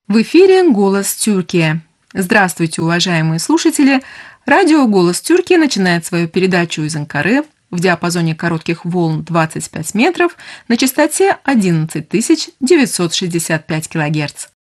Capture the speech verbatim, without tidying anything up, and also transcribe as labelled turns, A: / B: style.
A: В эфире «Голос Тюркии». Здравствуйте, уважаемые слушатели! Радио «Голос Тюркии» начинает свою передачу из Анкары в диапазоне коротких волн двадцать пять метров на частоте одиннадцать тысяч девятьсот шестьдесят пять килогерц.